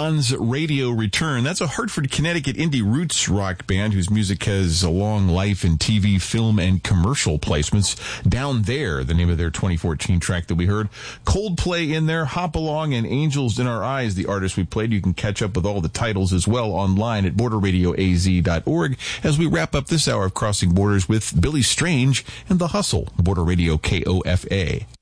John's Radio Return. That's a Hartford, Connecticut indie roots rock band whose music has a long life in TV, film, and commercial placements. Down There, the name of their 2014 track that we heard. Coldplay in there, Hop Along, and Angels in Our Eyes, the artists we played. You can catch up with all the titles as well online at borderradioaz.org as we wrap up this hour of Crossing Borders with Billy Strange and The Hustle, Border Radio KOFA.